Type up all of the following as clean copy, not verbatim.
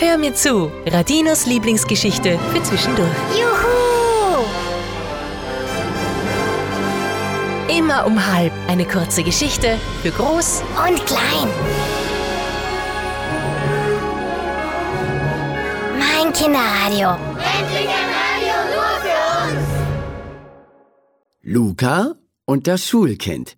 Hör mir zu, Radinos Lieblingsgeschichte für zwischendurch. Juhu! Immer um 12:30 eine kurze Geschichte für Groß Und klein. Mein Kinderradio. Endlich ein Radio nur für uns! Luca und das Schulkind.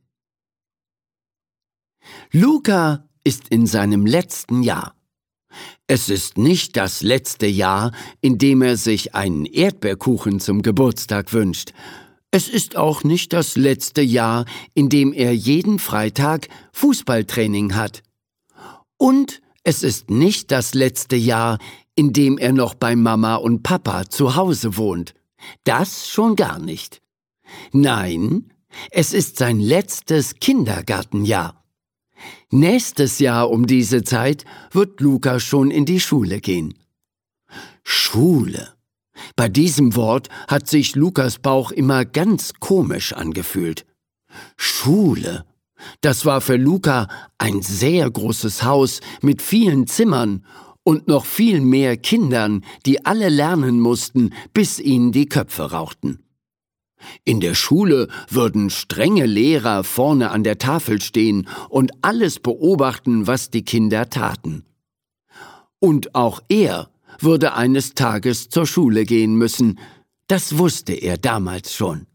Luca ist in seinem letzten Jahr. Es ist nicht das letzte Jahr, in dem er sich einen Erdbeerkuchen zum Geburtstag wünscht. Es ist auch nicht das letzte Jahr, in dem er jeden Freitag Fußballtraining hat. Und es ist nicht das letzte Jahr, in dem er noch bei Mama und Papa zu Hause wohnt. Das schon gar nicht. Nein, es ist sein letztes Kindergartenjahr. Nächstes Jahr um diese Zeit wird Luca schon in die Schule gehen. Schule. Bei diesem Wort hat sich Lukas Bauch immer ganz komisch angefühlt. Schule. Das war für Luca ein sehr großes Haus mit vielen Zimmern und noch viel mehr Kindern, die alle lernen mussten, bis ihnen die Köpfe rauchten. In der Schule würden strenge Lehrer vorne an der Tafel stehen und alles beobachten, was die Kinder taten. Und auch er würde eines Tages zur Schule gehen müssen. Das wusste er damals schon.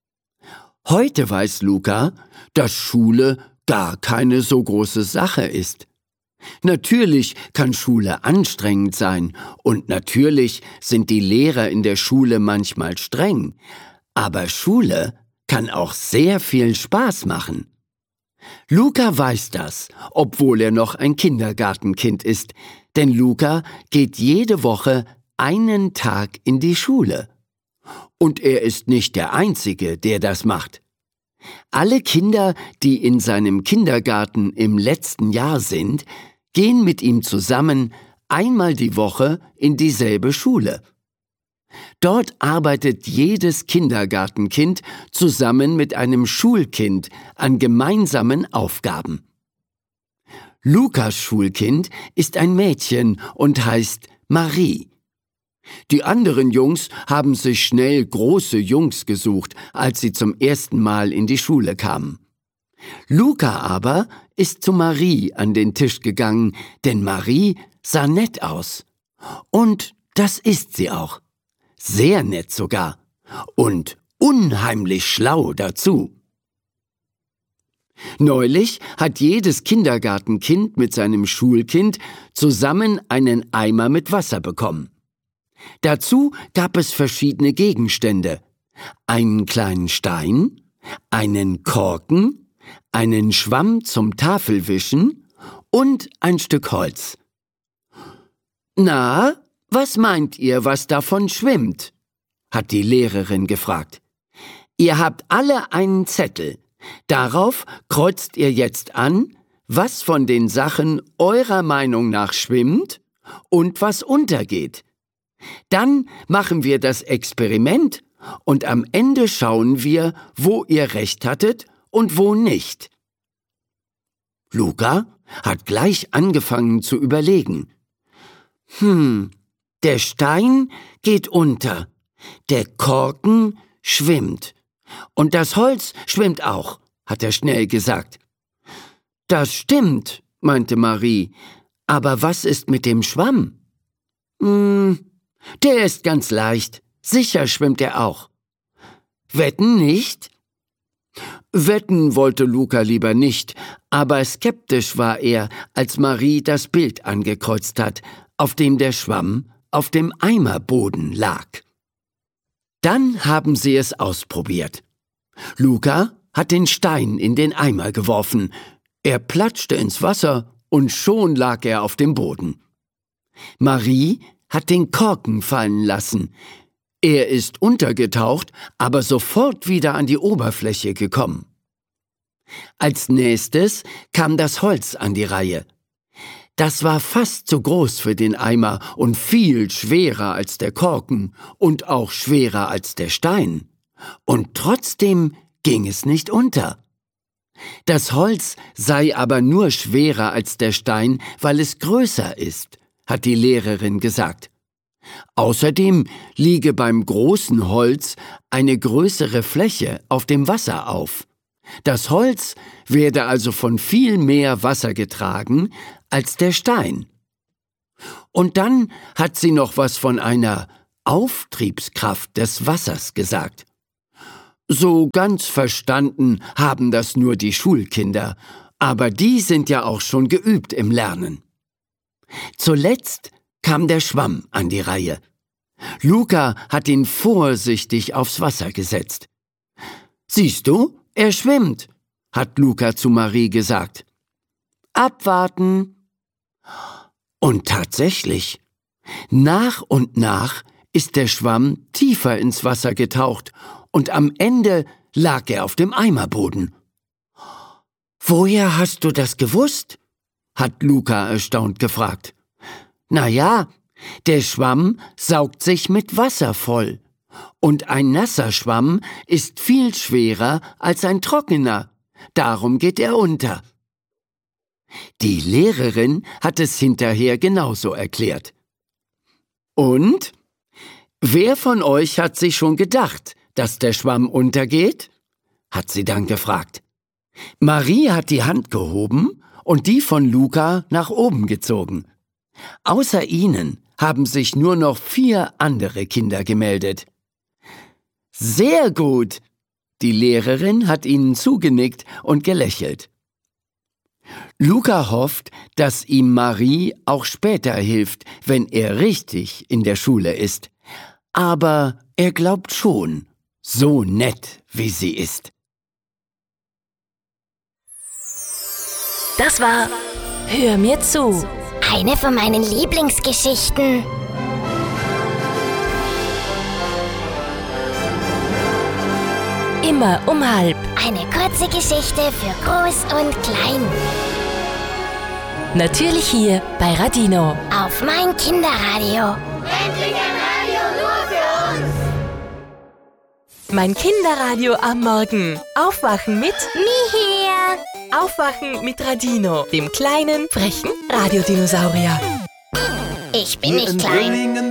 Heute weiß Luca, dass Schule gar keine so große Sache ist. Natürlich kann Schule anstrengend sein und natürlich sind die Lehrer in der Schule manchmal streng. Aber Schule kann auch sehr viel Spaß machen. Luca weiß das, obwohl er noch ein Kindergartenkind ist, denn Luca geht jede Woche einen Tag in die Schule. Und er ist nicht der Einzige, der das macht. Alle Kinder, die in seinem Kindergarten im letzten Jahr sind, gehen mit ihm zusammen einmal die Woche in dieselbe Schule. Dort arbeitet jedes Kindergartenkind zusammen mit einem Schulkind an gemeinsamen Aufgaben. Lukas Schulkind ist ein Mädchen und heißt Marie. Die anderen Jungs haben sich schnell große Jungs gesucht, als sie zum ersten Mal in die Schule kamen. Luca aber ist zu Marie an den Tisch gegangen, denn Marie sah nett aus. Und das ist sie auch. Sehr nett sogar. Und unheimlich schlau dazu. Neulich hat jedes Kindergartenkind mit seinem Schulkind zusammen einen Eimer mit Wasser bekommen. Dazu gab es verschiedene Gegenstände. Einen kleinen Stein, einen Korken, einen Schwamm zum Tafelwischen und ein Stück Holz. Na, was meint ihr, was davon schwimmt? Hat die Lehrerin gefragt. Ihr habt alle einen Zettel. Darauf kreuzt ihr jetzt an, was von den Sachen eurer Meinung nach schwimmt und was untergeht. Dann machen wir das Experiment und am Ende schauen wir, wo ihr recht hattet und wo nicht. Luca hat gleich angefangen zu überlegen. Der Stein geht unter, der Korken schwimmt und das Holz schwimmt auch, hat er schnell gesagt. Das stimmt, meinte Marie, aber was ist mit dem Schwamm? Der ist ganz leicht, sicher schwimmt er auch. Wetten nicht? Wetten wollte Luca lieber nicht, aber skeptisch war er, als Marie das Bild angekreuzt hat, auf dem der Schwamm auf dem Eimerboden lag. Dann haben sie es ausprobiert. Luca hat den Stein in den Eimer geworfen. Er platschte ins Wasser und schon lag er auf dem Boden. Marie hat den Korken fallen lassen. Er ist untergetaucht, aber sofort wieder an die Oberfläche gekommen. Als nächstes kam das Holz an die Reihe. Das war fast zu groß für den Eimer und viel schwerer als der Korken und auch schwerer als der Stein. Und trotzdem ging es nicht unter. Das Holz sei aber nur schwerer als der Stein, weil es größer ist, hat die Lehrerin gesagt. Außerdem liege beim großen Holz eine größere Fläche auf dem Wasser auf. Das Holz werde also von viel mehr Wasser getragen als der Stein. Und dann hat sie noch was von einer Auftriebskraft des Wassers gesagt. So ganz verstanden haben das nur die Schulkinder, aber die sind ja auch schon geübt im Lernen. Zuletzt kam der Schwamm an die Reihe. Luca hat ihn vorsichtig aufs Wasser gesetzt. »Siehst du, er schwimmt«, hat Luca zu Marie gesagt. »Abwarten.« Und tatsächlich, nach und nach ist der Schwamm tiefer ins Wasser getaucht und am Ende lag er auf dem Eimerboden. »Woher hast du das gewusst?« hat Luca erstaunt gefragt. »Na ja, der Schwamm saugt sich mit Wasser voll. Und ein nasser Schwamm ist viel schwerer als ein trockener. Darum geht er unter.« Die Lehrerin hat es hinterher genauso erklärt. Und? Wer von euch hat sich schon gedacht, dass der Schwamm untergeht? Hat sie dann gefragt. Marie hat die Hand gehoben und die von Luca nach oben gezogen. Außer ihnen haben sich nur noch 4 andere Kinder gemeldet. Sehr gut! Die Lehrerin hat ihnen zugenickt und gelächelt. Luca hofft, dass ihm Marie auch später hilft, wenn er richtig in der Schule ist. Aber er glaubt schon, so nett wie sie ist. Das war Hör mir zu. Eine von meinen Lieblingsgeschichten. Immer um halb. Eine kurze Geschichte für Groß und Klein. Natürlich hier bei Radino. Auf mein Kinderradio. Endlich ein Radio nur für uns. Mein Kinderradio am Morgen. Aufwachen mit Hier. Aufwachen mit Radino, dem kleinen, frechen Radiodinosaurier. Ich bin nicht klein.